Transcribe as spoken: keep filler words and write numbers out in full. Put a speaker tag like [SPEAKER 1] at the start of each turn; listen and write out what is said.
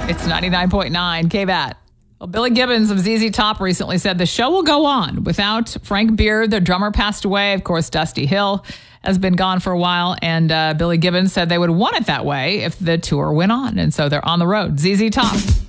[SPEAKER 1] It's ninety-nine point nine K B A T. Well, Billy Gibbons of Z Z Top recently said the show will go on. Without Frank Beard, the drummer, passed away. Of course, Dusty Hill has been gone for a while. And uh, Billy Gibbons said they would want it that way if the tour went on. And so they're on the road. Z Z Top.